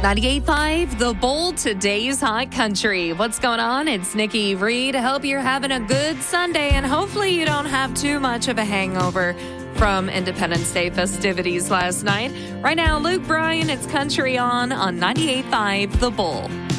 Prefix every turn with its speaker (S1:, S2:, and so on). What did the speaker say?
S1: 98.5 The Bull, today's hot country. What's going on? It's Nikki Reed. I hope you're having a good Sunday, and hopefully you don't have too much of a hangover from Independence Day festivities last night. Right now, Luke Bryan, it's Country on 98.5 The Bull.